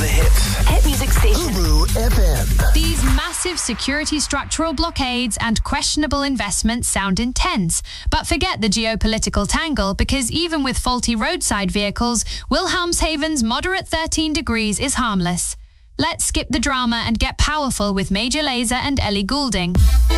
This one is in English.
the hits. Hit music station. Ubu FM. These massive security structural blockades and questionable investments sound intense, but forget the geopolitical tangle, because even with faulty roadside vehicles, Wilhelmshaven's moderate 13 degrees is harmless. Let's skip the drama and get powerful with Major Lazer and Ellie Goulding.